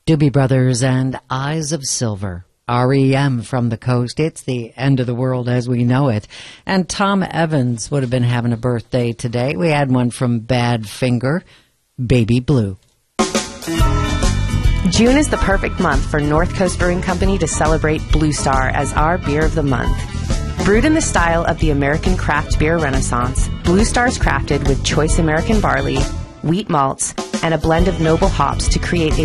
Doobie Brothers and Eyes of Silver. REM from the coast. It's the end of the world as we know it. And Tom Evans would have been having a birthday today. We had one from Badfinger, Baby Blue. June is the perfect month for North Coast Brewing Company to celebrate Blue Star as our beer of the month. Brewed in the style of the American craft beer renaissance, Blue Star is crafted with choice American barley, wheat malts, and a blend of noble hops to create a